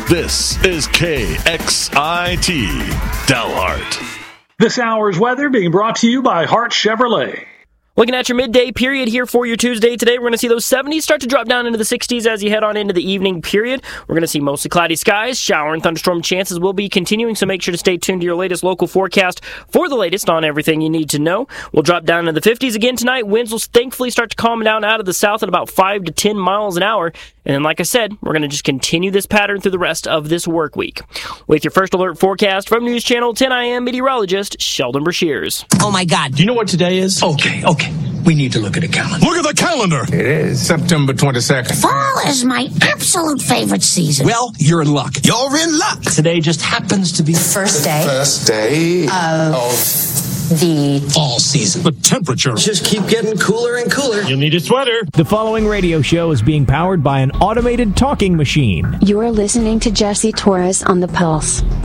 This is KXIT Dalhart. This hour's weather being brought to you by Hart Chevrolet. Looking at your midday period here for your Tuesday today, we're going to see those 70s start to drop down into the 60s as you head on into the evening period. We're going to see mostly cloudy skies. Shower and thunderstorm chances will be continuing, so make sure to stay tuned to your latest local forecast for the latest on everything you need to know. We'll drop down into the 50s again tonight. Winds will thankfully start to calm down out of the south at about 5 to 10 miles an hour. And then, like I said, we're going to just continue this pattern through the rest of this work week. With your first alert forecast from News Channel 10, I am meteorologist Sheldon Brashears. Oh, my God. Do you know what today is? Okay. We need to look at the calendar. Look at the calendar. It is September 22nd. Fall is my absolute favorite season. Well, you're in luck. You're in luck. Today just happens to be the first day of the fall season. The temperature Just keep getting cooler and cooler. You'll need a sweater. The following radio show is being powered by an automated talking machine. You're listening to Jesse Torres on The Pulse.